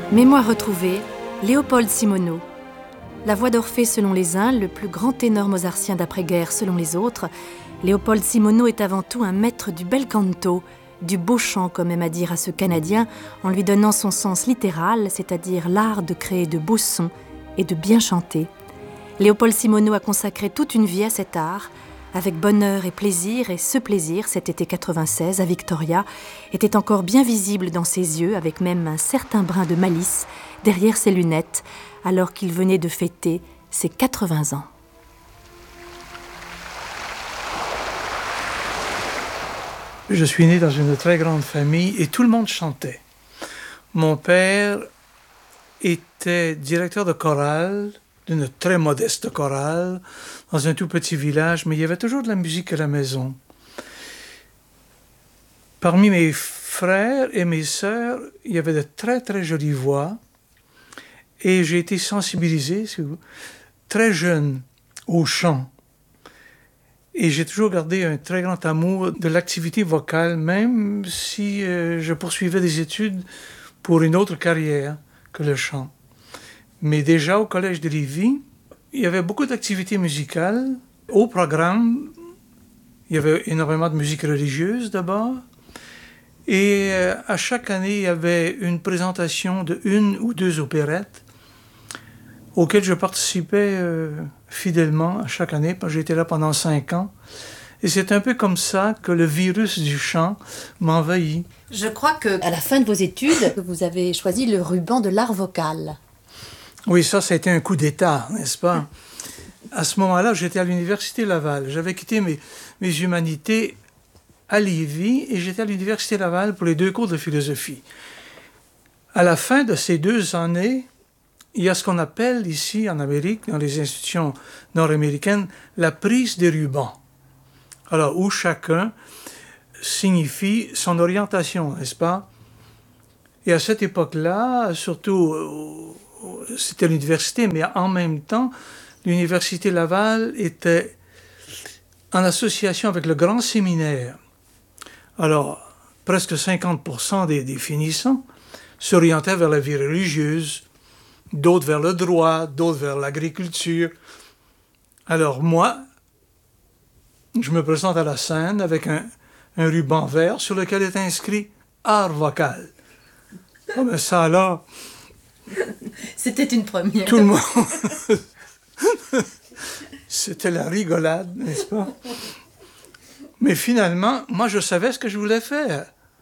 Mémoire retrouvée, Léopold Simoneau. La voix d'Orphée selon les uns, le plus grand ténor mozartien d'après-guerre selon les autres, Léopold Simoneau est avant tout un maître du bel canto, du beau chant, comme aime à dire à ce Canadien, en lui donnant son sens littéral, c'est-à-dire l'art de créer de beaux sons et de bien chanter. Léopold Simoneau a consacré toute une vie à cet art, avec bonheur et plaisir, et ce plaisir, cet été 96, à Victoria, était encore bien visible dans ses yeux, avec même un certain brin de malice derrière ses lunettes, alors qu'il venait de fêter ses 80 ans. Je suis né dans une très grande famille et tout le monde chantait. Mon père était directeur de chorale, d'une très modeste chorale, dans un tout petit village, mais il y avait toujours de la musique à la maison. Parmi mes frères et mes sœurs, il y avait de très très jolies voix, et j'ai été sensibilisé, très jeune, au chant. Et j'ai toujours gardé un très grand amour de l'activité vocale, même si je poursuivais des études pour une autre carrière que le chant. Mais déjà au collège de Lévis, il y avait beaucoup d'activités musicales. Au programme, il y avait énormément de musique religieuse d'abord. Et à chaque année, il y avait une présentation de une ou deux opérettes auxquelles je participais fidèlement à chaque année, parce que j'étais là pendant 5 ans. Et c'est un peu comme ça que le virus du chant m'envahit. Je crois qu'à la fin de vos études, vous avez choisi le ruban de l'art vocal. Oui, ça a été un coup d'État, n'est-ce pas? À ce moment-là, j'étais à l'Université Laval. J'avais quitté mes humanités à Lévis et j'étais à l'Université Laval pour les 2 cours de philosophie. À la fin de ces 2 années, il y a ce qu'on appelle ici en Amérique, dans les institutions nord-américaines, la prise des rubans. Alors, où chacun signifie son orientation, n'est-ce pas? Et à cette époque-là, surtout, c'était l'université, mais en même temps, l'Université Laval était en association avec le Grand Séminaire. Alors, presque 50% des finissants s'orientaient vers la vie religieuse, d'autres vers le droit, d'autres vers l'agriculture. Alors moi, je me présente à la scène avec un ruban vert sur lequel est inscrit « art vocal ». Oh ben ça alors... C'était une première. Tout le monde... C'était la rigolade, n'est-ce pas? Mais finalement, moi je savais ce que je voulais faire.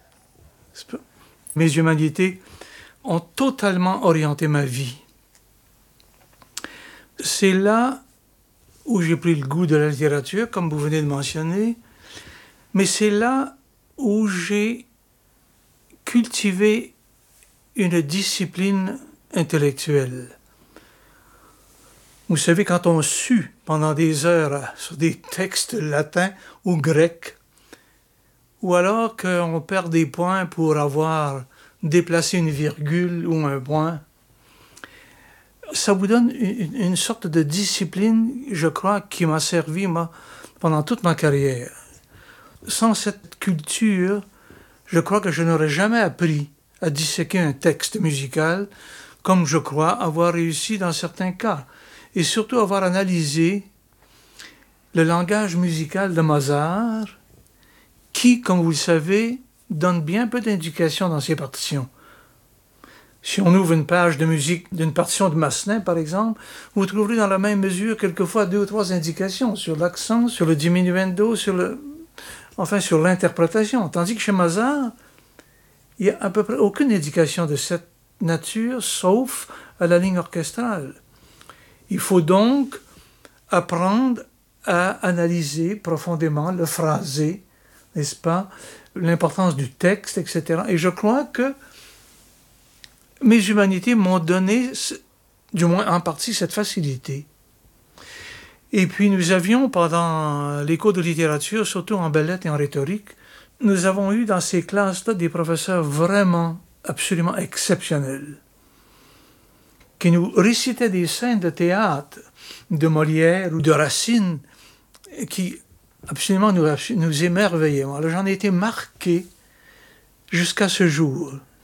Mes humanités ont totalement orienté ma vie. C'est là où j'ai pris le goût de la littérature, comme vous venez de mentionner, mais c'est là où j'ai cultivé une discipline intellectuelle. Vous savez, quand on sue pendant des heures sur des textes latins ou grecs, ou alors qu'on perd des points pour avoir déplacé une virgule ou un point, ça vous donne une sorte de discipline, je crois, qui m'a servi, moi, pendant toute ma carrière. Sans cette culture, je crois que je n'aurais jamais appris à disséquer un texte musical, comme je crois avoir réussi dans certains cas, et surtout avoir analysé le langage musical de Mozart, qui, comme vous le savez, donne bien peu d'indications dans ses partitions. Si on ouvre une page de musique d'une partition de Massenet, par exemple, vous trouverez dans la même mesure quelquefois 2 ou 3 indications sur l'accent, sur le diminuendo, sur l'interprétation. Tandis que chez Mozart, il n'y a à peu près aucune indication de cette nature, sauf à la ligne orchestrale. Il faut donc apprendre à analyser profondément le phrasé, n'est-ce pas, l'importance du texte, etc. Et je crois que mes humanités m'ont donné, du moins en partie, cette facilité. Et puis nous avions, pendant les cours de littérature, surtout en belles lettres et en rhétorique, nous avons eu dans ces classes-là des professeurs vraiment, absolument exceptionnels, qui nous récitaient des scènes de théâtre, de Molière ou de Racine, qui absolument nous émerveillaient. Alors j'en ai été marqué jusqu'à ce jour.